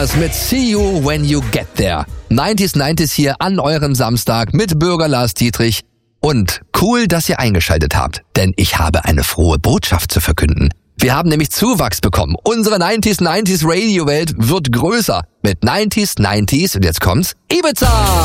Mit See You When You Get There. 90s hier an eurem Samstag mit Bürger Lars Dietrich. Und cool, dass ihr eingeschaltet habt, denn ich habe eine frohe Botschaft zu verkünden. Wir haben nämlich Zuwachs bekommen. Unsere 90s Radio-Welt wird größer. Mit 90s und jetzt kommt's, Ibiza!